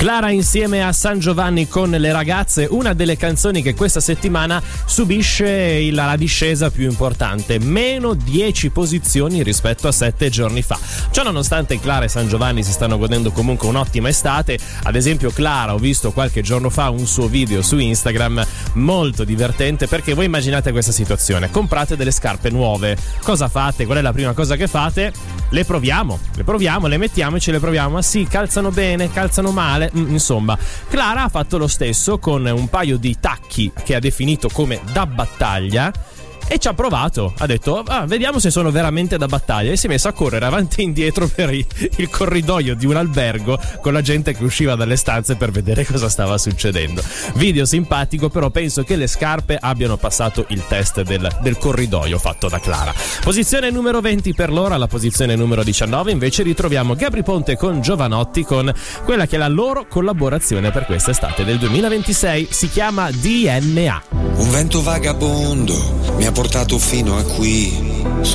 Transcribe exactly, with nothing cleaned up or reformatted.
Clara insieme a San Giovanni con Le ragazze, una delle canzoni che questa settimana subisce il, la discesa più importante, meno dieci posizioni rispetto a sette giorni fa. Ciò nonostante Clara e San Giovanni si stanno godendo comunque un'ottima estate. Ad esempio Clara, ho visto qualche giorno fa un suo video su Instagram molto divertente, perché voi immaginate questa situazione: comprate delle scarpe nuove, cosa fate? Qual è la prima cosa che fate? Le proviamo, le proviamo, le mettiamo e ce le proviamo. Ma sì, calzano bene, calzano male, mm, insomma. Clara ha fatto lo stesso con un paio di tacchi che ha definito come da battaglia e ci ha provato, ha detto ah, vediamo se sono veramente da battaglia, e si è messa a correre avanti e indietro per il, il corridoio di un albergo con la gente che usciva dalle stanze per vedere cosa stava succedendo. Video simpatico, però penso che le scarpe abbiano passato il test del, del corridoio fatto da Clara. Posizione numero venti per l'ora. Alla posizione numero diciannove invece ritroviamo Gabry Ponte con Giovanotti, con quella che è la loro collaborazione per quest'estate del duemilaventisei, si chiama D N A. Un vento vagabondo mi ha portato fino a qui.